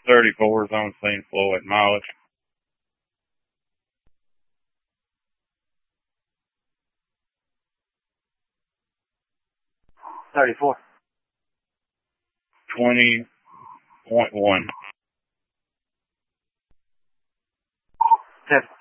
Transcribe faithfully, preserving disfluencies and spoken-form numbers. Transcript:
thirty-four is on scene Floyd. Mileage. thirty-four. twenty point one. ten.